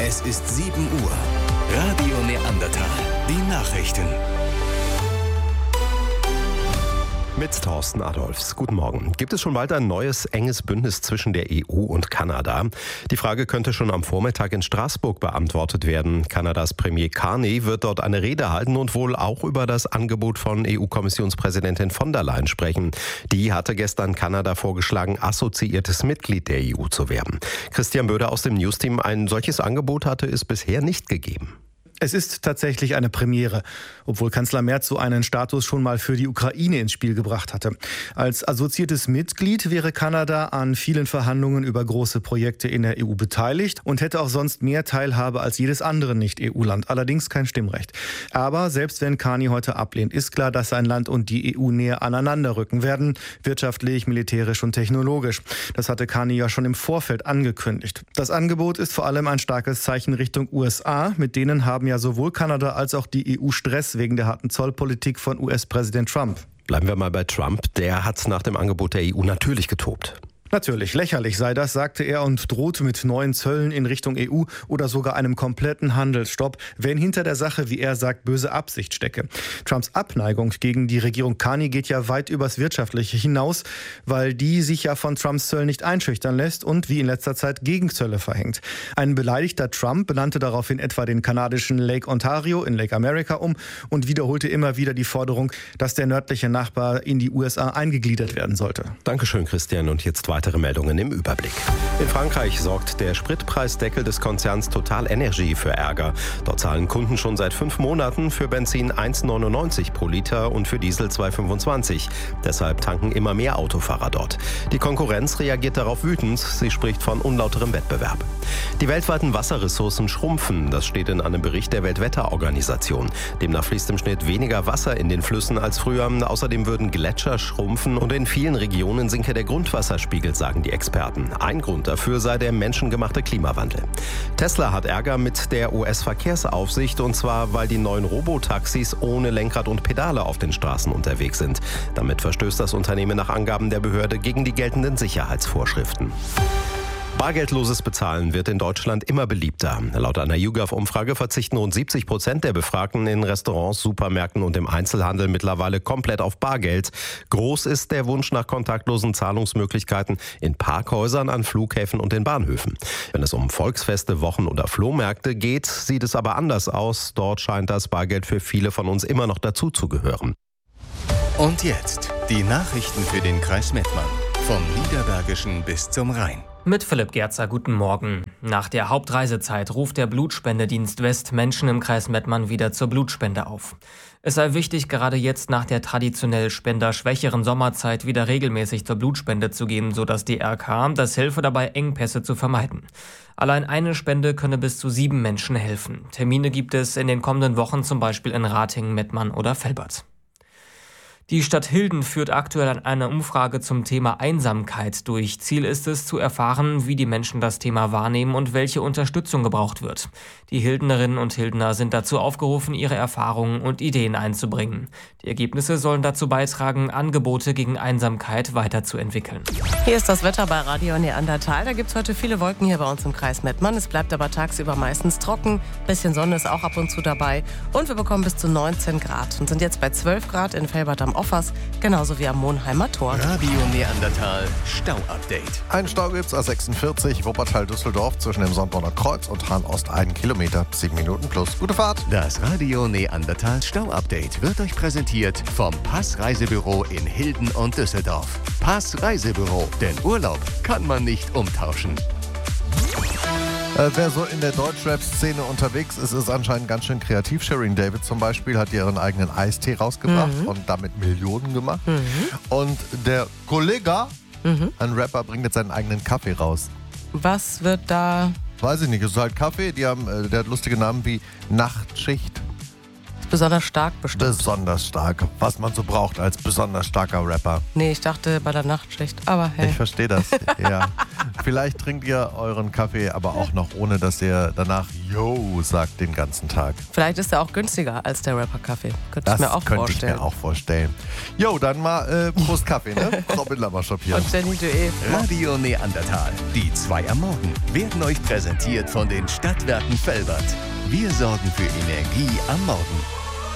Es ist 7 Uhr. Radio Neandertal. Die Nachrichten. Mit Thorsten Adolfs. Guten Morgen. Gibt es schon bald ein neues, enges Bündnis zwischen der EU und Kanada? Die Frage könnte schon am Vormittag in Straßburg beantwortet werden. Kanadas Premier Carney wird dort eine Rede halten und wohl auch über das Angebot von EU-Kommissionspräsidentin von der Leyen sprechen. Die hatte gestern Kanada vorgeschlagen, assoziiertes Mitglied der EU zu werden. Christian Böder aus dem Newsteam. Ein solches Angebot hatte es bisher nicht gegeben. Es ist tatsächlich eine Premiere, obwohl Kanzler Merz so einen Status schon mal für die Ukraine ins Spiel gebracht hatte. Als assoziiertes Mitglied wäre Kanada an vielen Verhandlungen über große Projekte in der EU beteiligt und hätte auch sonst mehr Teilhabe als jedes andere Nicht-EU-Land, allerdings kein Stimmrecht. Aber selbst wenn Carney heute ablehnt, ist klar, dass sein Land und die EU näher aneinander rücken werden, wirtschaftlich, militärisch und technologisch. Das hatte Carney ja schon im Vorfeld angekündigt. Das Angebot ist vor allem ein starkes Zeichen Richtung USA, mit denen haben ja sowohl Kanada als auch die EU Stress wegen der harten Zollpolitik von US-Präsident Trump. Bleiben wir mal bei Trump. Der hat nach dem Angebot der EU natürlich getobt. Natürlich, lächerlich sei das, sagte er und drohte mit neuen Zöllen in Richtung EU oder sogar einem kompletten Handelsstopp, wenn hinter der Sache, wie er sagt, böse Absicht stecke. Trumps Abneigung gegen die Regierung Carney geht ja weit übers Wirtschaftliche hinaus, weil die sich ja von Trumps Zöllen nicht einschüchtern lässt und wie in letzter Zeit Gegenzölle verhängt. Ein beleidigter Trump benannte daraufhin etwa den kanadischen Lake Ontario in Lake America um und wiederholte immer wieder die Forderung, dass der nördliche Nachbar in die USA eingegliedert werden sollte. Dankeschön, Christian. Und jetzt weitere Meldungen im Überblick. In Frankreich sorgt der Spritpreisdeckel des Konzerns Total Energy für Ärger. Dort zahlen Kunden schon seit 5 Monaten für Benzin 1,99 pro Liter und für Diesel 2,25. Deshalb tanken immer mehr Autofahrer dort. Die Konkurrenz reagiert darauf wütend. Sie spricht von unlauterem Wettbewerb. Die weltweiten Wasserressourcen schrumpfen. Das steht in einem Bericht der Weltwetterorganisation. Demnach fließt im Schnitt weniger Wasser in den Flüssen als früher. Außerdem würden Gletscher schrumpfen und in vielen Regionen sinke der Grundwasserspiegel, sagen die Experten. Ein Grund dafür sei der menschengemachte Klimawandel. Tesla hat Ärger mit der US-Verkehrsaufsicht, und zwar, weil die neuen Robotaxis ohne Lenkrad und Pedale auf den Straßen unterwegs sind. Damit verstößt das Unternehmen nach Angaben der Behörde gegen die geltenden Sicherheitsvorschriften. Bargeldloses Bezahlen wird in Deutschland immer beliebter. Laut einer YouGov-Umfrage verzichten rund 70% der Befragten in Restaurants, Supermärkten und im Einzelhandel mittlerweile komplett auf Bargeld. Groß ist der Wunsch nach kontaktlosen Zahlungsmöglichkeiten in Parkhäusern, an Flughäfen und in Bahnhöfen. Wenn es um Volksfeste, Wochen oder Flohmärkte geht, sieht es aber anders aus. Dort scheint das Bargeld für viele von uns immer noch dazuzugehören. Und jetzt die Nachrichten für den Kreis Mettmann. Vom Niederbergischen bis zum Rhein. Mit Philipp Gerzer, guten Morgen. Nach der Hauptreisezeit ruft der Blutspendedienst West Menschen im Kreis Mettmann wieder zur Blutspende auf. Es sei wichtig, gerade jetzt nach der traditionell spenderschwächeren Sommerzeit wieder regelmäßig zur Blutspende zu gehen, sodass die RK das helfe dabei, Engpässe zu vermeiden. Allein eine Spende könne bis zu 7 Menschen helfen. Termine gibt es in den kommenden Wochen zum Beispiel in Ratingen, Mettmann oder Velbert. Die Stadt Hilden führt aktuell an einer Umfrage zum Thema Einsamkeit durch. Ziel ist es, zu erfahren, wie die Menschen das Thema wahrnehmen und welche Unterstützung gebraucht wird. Die Hildenerinnen und Hildener sind dazu aufgerufen, ihre Erfahrungen und Ideen einzubringen. Die Ergebnisse sollen dazu beitragen, Angebote gegen Einsamkeit weiterzuentwickeln. Hier ist das Wetter bei Radio Neandertal. Da gibt es heute viele Wolken hier bei uns im Kreis Mettmann. Es bleibt aber tagsüber meistens trocken. Bisschen Sonne ist auch ab und zu dabei. Und wir bekommen bis zu 19 Grad und sind jetzt bei 12 Grad in Velbert am Offers, genauso wie am Monheimer Tor. Radio Neandertal Stau-Update. Ein Stau gibt's A46 Wuppertal-Düsseldorf zwischen dem Sonborner Kreuz und Hahn-Ost 1 Kilometer, 7 Minuten plus. Gute Fahrt. Das Radio Neandertal Stau-Update wird euch präsentiert vom Pass-Reisebüro in Hilden und Düsseldorf. Pass-Reisebüro, denn Urlaub kann man nicht umtauschen. Wer so in der Deutschrap-Szene unterwegs ist, ist anscheinend ganz schön kreativ. Shirin David zum Beispiel hat ihren eigenen Eistee rausgebracht und damit Millionen gemacht. Und der Kollega, ein Rapper, bringt jetzt seinen eigenen Kaffee raus. Was wird da? Weiß ich nicht, es ist halt Kaffee, der hat lustige Namen wie Nachtschicht, Besonders stark bestimmt. Besonders stark, was man so braucht als besonders starker Rapper. Nee, ich dachte bei der Nachtschicht, aber hey. Ich verstehe das, ja. Vielleicht trinkt ihr euren Kaffee aber auch noch, ohne dass ihr danach Yo sagt den ganzen Tag. Vielleicht ist er auch günstiger als der Rapper-Kaffee. Könnte ich mir auch vorstellen. Jo, dann mal Prost Kaffee, ne? Robin Laberschop hier. Und Jenny Dué. Radio Neandertal. Die 2 am Morgen werden euch präsentiert von den Stadtwerken Velbert. Wir sorgen für Energie am Morgen.